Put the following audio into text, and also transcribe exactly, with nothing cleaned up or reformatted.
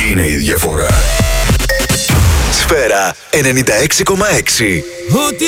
είναι η διαφορά. Σφαίρα ενενήντα έξι κόμμα έξι. Ό,τι